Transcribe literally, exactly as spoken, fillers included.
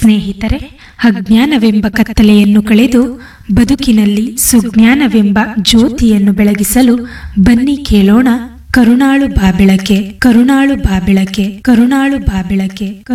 ಸ್ನೇಹಿತರೆ, ಅಜ್ಞಾನವೆಂಬ ಕತ್ತಲೆಯನ್ನು ಕಳೆದು ಬದುಕಿನಲ್ಲಿ ಸುಜ್ಞಾನವೆಂಬ ಜ್ಯೋತಿಯನ್ನು ಬೆಳಗಿಸಲು ಬನ್ನಿ ಕೇಳೋಣ ಕರುಣಾಳು ಬಾಬೆಳಕೆ, ಕರುಣಾಳು ಬಾಬೆಳಕೆ, ಕರುಣಾಳು ಬಾಬೆಳಕೆ.